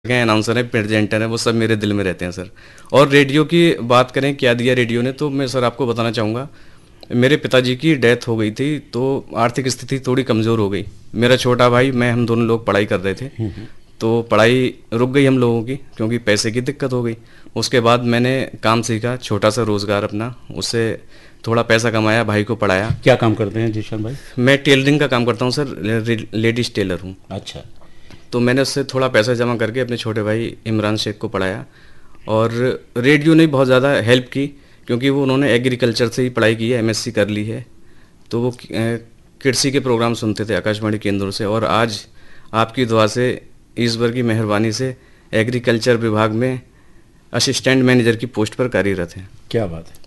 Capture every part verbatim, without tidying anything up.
हैं, अनाउंसर हैं, प्रेजेंटर हैं, वो सब मेरे दिल में रहते हैं सर। और रेडियो की बात करें क्या दिया रेडियो ने, तो मैं सर आपको बताना चाहूँगा, मेरे पिताजी की डेथ हो गई थी तो आर्थिक स्थिति थोड़ी कमज़ोर हो गई। मेरा छोटा भाई, मैं, हम दोनों लोग पढ़ाई कर रहे थे, तो पढ़ाई रुक गई हम लोगों की क्योंकि पैसे की दिक्कत हो गई। उसके बाद मैंने काम सीखा, छोटा सा रोज़गार अपना, उससे थोड़ा पैसा कमाया, भाई को पढ़ाया। क्या काम करते हैं जीशन भाई? मैं टेलरिंग का काम करता हूँ सर, लेडीज़ टेलर हूँ। अच्छा। तो मैंने उससे थोड़ा पैसा जमा करके अपने छोटे भाई इमरान शेख को पढ़ाया। और रेडियो ने बहुत ज़्यादा हेल्प की क्योंकि वो उन्होंने एग्रीकल्चर से ही पढ़ाई की है, एमएससी कर ली है, तो वो कृषि के प्रोग्राम सुनते थे आकाशवाणी केंद्रों से। और आज आपकी दुआ से, ईश्वर की मेहरबानी से, एग्रीकल्चर विभाग में असिस्टेंट मैनेजर की पोस्ट पर कार्यरत हैं। क्या बात है,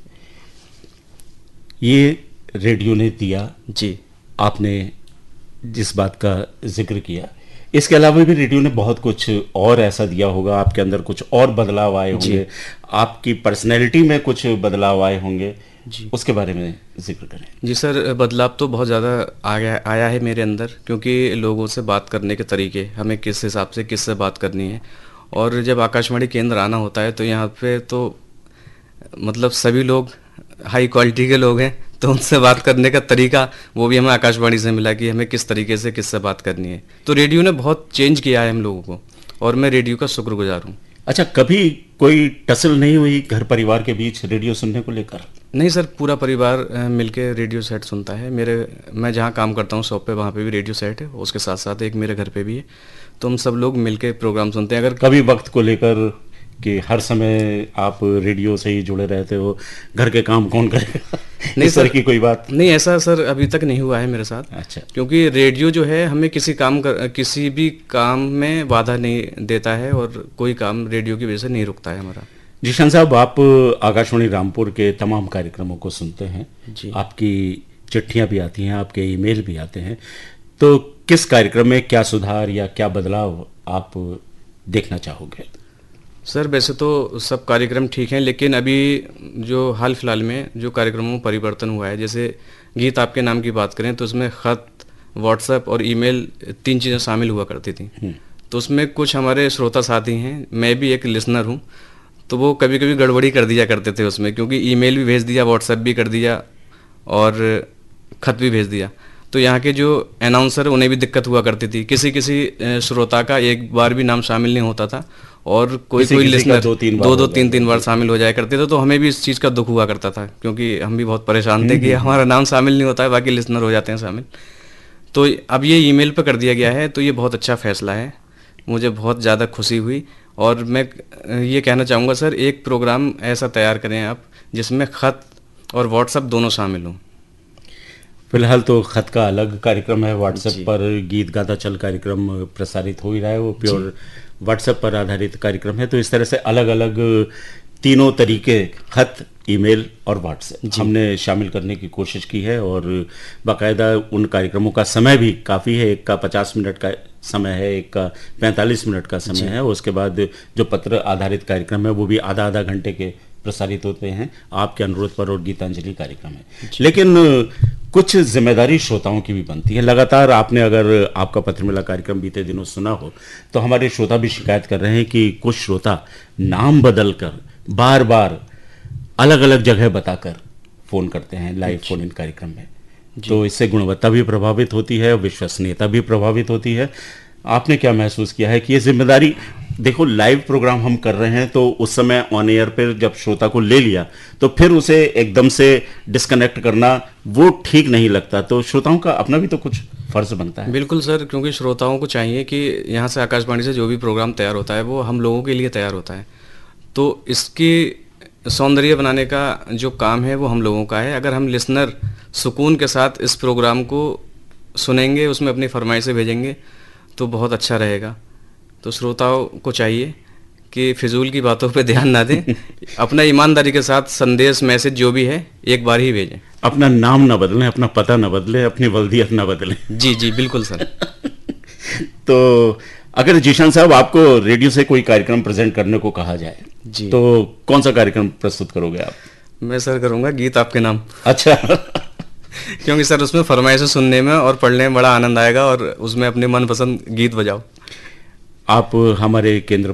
ये रेडियो ने दिया जी। आपने जिस बात का जिक्र किया, इसके अलावा भी रेडियो ने बहुत कुछ और ऐसा दिया होगा, आपके अंदर कुछ और बदलाव आए होंगे, आपकी पर्सनैलिटी में कुछ बदलाव आए होंगे जी, उसके बारे में जिक्र करें। जी सर, बदलाव तो बहुत ज़्यादा आ गया आया है मेरे अंदर, क्योंकि लोगों से बात करने के तरीके, हमें किस हिसाब से किससे बात करनी है। और जब आकाशवाणी केंद्र आना होता है तो यहाँ पे तो मतलब सभी लोग हाई क्वालिटी के लोग हैं, तो उनसे बात करने का तरीका वो भी हमें आकाशवाणी से मिला कि हमें किस तरीके से किससे बात करनी है। तो रेडियो ने बहुत चेंज किया है हम लोगों को, और मैं रेडियो का शुक्रगुजार हूँ। अच्छा, कभी कोई टसल नहीं हुई घर परिवार के बीच रेडियो सुनने को लेकर? नहीं सर, पूरा परिवार मिलके रेडियो सेट सुनता है। मेरे मैं जहाँ काम करता हूँ शॉप पे, वहाँ पे भी रेडियो सेट है, उसके साथ साथ एक मेरे घर पे भी है, तो हम सब लोग मिलके प्रोग्राम सुनते हैं। अगर कभी वक्त को लेकर कि हर समय आप रेडियो से ही जुड़े रहते हो, घर के काम कौन करेगा, नहीं इस तरह की कोई बात? नहीं, ऐसा सर अभी तक नहीं हुआ है मेरे साथ। अच्छा। क्योंकि रेडियो जो है हमें किसी काम कर, किसी भी काम में बाधा नहीं देता है, और कोई काम रेडियो की वजह से नहीं रुकता है हमारा। जीशन साहब, आप आकाशवाणी रामपुर के तमाम कार्यक्रमों को सुनते हैं जी। आपकी चिट्ठियां भी आती हैं, आपके ईमेल भी आते हैं, तो किस कार्यक्रम में क्या सुधार या क्या बदलाव आप देखना चाहोगे? सर वैसे तो सब कार्यक्रम ठीक हैं, लेकिन अभी जो हाल फिलहाल में जो कार्यक्रमों में परिवर्तन हुआ है, जैसे गीत आपके नाम की बात करें तो उसमें ख़त, व्हाट्सएप और ईमेल तीन चीज़ें शामिल हुआ करती थी। तो उसमें कुछ हमारे श्रोता साथी हैं, मैं भी एक लिसनर हूँ, तो वो कभी कभी गड़बड़ी कर दिया करते थे उसमें, क्योंकि ईमेल भी भेज दिया, व्हाट्सएप भी कर दिया और ख़त भी भेज दिया। तो यहाँ के जो अनाउंसर, उन्हें भी दिक्कत हुआ करती थी, किसी किसी श्रोता का एक बार भी नाम शामिल नहीं होता था, और कोई कोई लिसनर दो तीन दो दो तीन तीन बार शामिल हो जाया करते थे। तो हमें भी इस चीज़ का दुख हुआ करता था, क्योंकि हम भी बहुत परेशान थे कि हमारा नाम शामिल नहीं होता है, बाकी लिसनर हो जाते हैं शामिल। तो अब ये ईमेल पर कर दिया गया है, तो ये बहुत अच्छा फैसला है, मुझे बहुत ज़्यादा खुशी हुई। और मैं ये कहना चाहूँगा सर, एक प्रोग्राम ऐसा तैयार करें आप जिसमें ख़त और व्हाट्सएप दोनों शामिल हों। फिलहाल तो खत का अलग कार्यक्रम है, व्हाट्सएप पर गीत गाता चल कार्यक्रम प्रसारित हो ही रहा है, वो प्योर व्हाट्सएप पर आधारित कार्यक्रम है। तो इस तरह से अलग अलग तीनों तरीके, खत, ईमेल और व्हाट्सएप, हमने शामिल करने की कोशिश की है। और बाकायदा उन कार्यक्रमों का समय भी काफ़ी है, एक का पचास मिनट का समय है, एक का पैंतालीस मिनट का समय है। उसके बाद जो पत्र आधारित कार्यक्रम है वो भी आधा आधा घंटे के प्रसारित होते हैं आपके अनुरोध पर, और गीतांजलि कार्यक्रम है। लेकिन कुछ जिम्मेदारी श्रोताओं की भी बनती है। लगातार आपने, अगर आपका पत्र मिला कार्यक्रम बीते दिनों सुना हो, तो हमारे श्रोता भी शिकायत कर रहे हैं कि कुछ श्रोता नाम बदल कर बार बार अलग अलग जगह बताकर फ़ोन करते हैं लाइव फोन इन कार्यक्रम में, तो इससे गुणवत्ता भी प्रभावित होती है, विश्वसनीयता भी प्रभावित होती है। आपने क्या महसूस किया है कि ये जिम्मेदारी, देखो लाइव प्रोग्राम हम कर रहे हैं तो उस समय ऑन एयर पर जब श्रोता को ले लिया तो फिर उसे एकदम से डिस्कनेक्ट करना वो ठीक नहीं लगता, तो श्रोताओं का अपना भी तो कुछ फर्ज बनता है। बिल्कुल सर, क्योंकि श्रोताओं को चाहिए कि यहाँ से आकाशवाणी से जो भी प्रोग्राम तैयार होता है वो हम लोगों के लिए तैयार होता है, तो इसकी सौंदर्य बनाने का जो काम है वो हम लोगों का है। अगर हम लिसनर सुकून के साथ इस प्रोग्राम को सुनेंगे, उसमें अपनी फरमाइशें भेजेंगे, तो बहुत अच्छा रहेगा। तो श्रोताओं को चाहिए कि फिजूल की बातों पे ध्यान ना दें, अपना ईमानदारी के साथ संदेश, मैसेज जो भी है एक बार ही भेजें। अपना नाम ना बदलें, अपना पता ना बदलें, अपनी वल्दियत ना बदलें। जी जी बिल्कुल सर। तो अगर जीशान साहब, आपको रेडियो से कोई कार्यक्रम प्रेजेंट करने को कहा जाए जी, तो कौन सा कार्यक्रम प्रस्तुत करोगे आप? मैं सर करूँगा गीत आपके नाम। अच्छा। क्योंकि सर उसमें फरमाइशें सुनने में और पढ़ने में बड़ा आनंद आएगा, और उसमें अपने मनपसंद गीत बजाओ। आप हमारे केंद्र